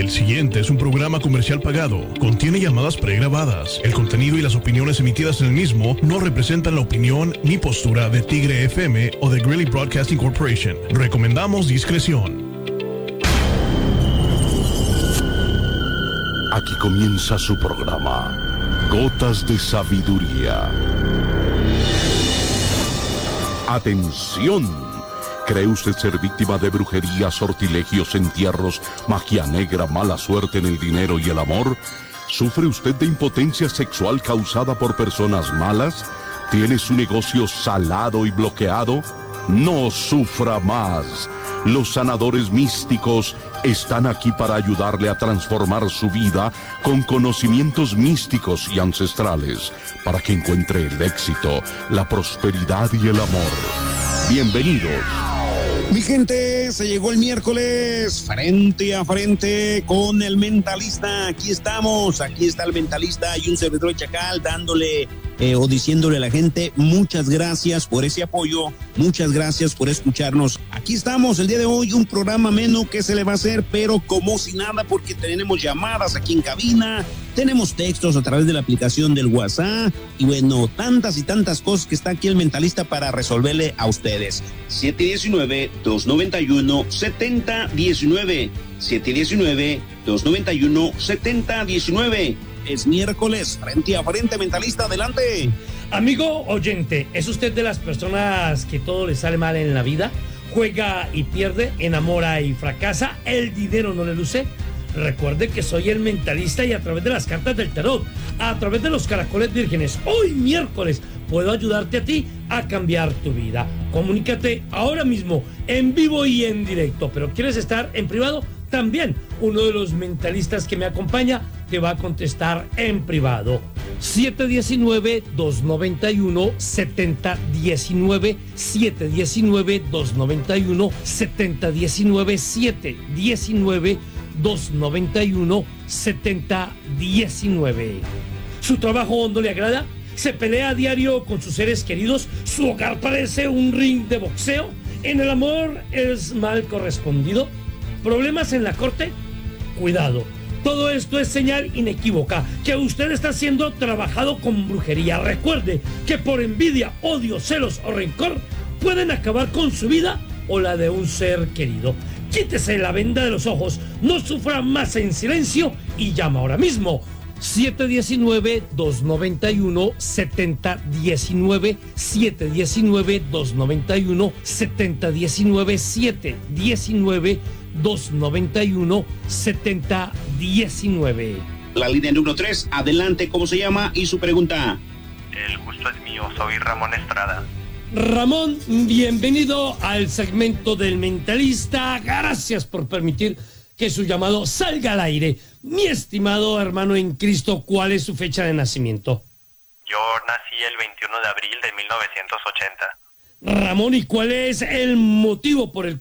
El siguiente es un programa comercial pagado. Contiene llamadas pregrabadas. El contenido y las opiniones emitidas en el mismo no representan la opinión ni postura de Tigre FM o de Greeley Broadcasting Corporation. Recomendamos discreción. Aquí comienza su programa, Gotas de Sabiduría. ¡Atención! ¿Cree usted ser víctima de brujería, sortilegios, entierros, magia negra, mala suerte en el dinero y el amor? ¿Sufre usted de impotencia sexual causada por personas malas? ¿Tiene su negocio salado y bloqueado? No sufra más. Los sanadores místicos están aquí para ayudarle a transformar su vida con conocimientos místicos y ancestrales, para que encuentre el éxito, la prosperidad y el amor. Bienvenidos. Mi gente, se llegó el miércoles, frente a frente con el mentalista. Aquí estamos, aquí está el mentalista y un servidor Chacal dándole o diciéndole a la gente muchas gracias por ese apoyo, muchas gracias por escucharnos. Aquí estamos el día de hoy, un programa menos que se le va a hacer, pero como si nada, porque tenemos llamadas aquí en cabina, tenemos textos a través de la aplicación del WhatsApp y bueno, tantas y tantas cosas que está aquí el mentalista para resolverle a ustedes. 719-291-7019, 719-291-7019. Es miércoles, frente a frente, mentalista, adelante. Amigo oyente, ¿es usted de las personas que todo le sale mal en la vida? ¿Juega y pierde, enamora y fracasa, el dinero no le luce? Recuerde que soy el mentalista y a través de las cartas del tarot, a través de los caracoles vírgenes, hoy miércoles puedo ayudarte a ti a cambiar tu vida. Comunícate ahora mismo, en vivo y en directo, pero ¿quieres estar en privado? También uno de los mentalistas que me acompaña te va a contestar en privado. 719-291-7019, 719-291-7019, 719-291-7019. ¿Su trabajo hondo le agrada? ¿Se pelea a diario con sus seres queridos? ¿Su hogar parece un ring de boxeo? ¿En el amor es mal correspondido? ¿Problemas en la corte? Cuidado. Todo esto es señal inequívoca que usted está siendo trabajado con brujería. Recuerde que por envidia, odio, celos o rencor pueden acabar con su vida o la de un ser querido. Quítese la venda de los ojos, no sufra más en silencio y llama ahora mismo. 719-291-7019, 719-291-7019, 719-291-7019. La línea número 3, adelante, ¿cómo se llama? Y su pregunta. El gusto es mío, soy Ramón Estrada. Ramón, bienvenido al segmento del mentalista. Gracias por permitir que su llamado salga al aire. Mi estimado hermano en Cristo, ¿cuál es su fecha de nacimiento? Yo nací el 21 de abril de 1980. Ramón, ¿y cuál es el motivo por el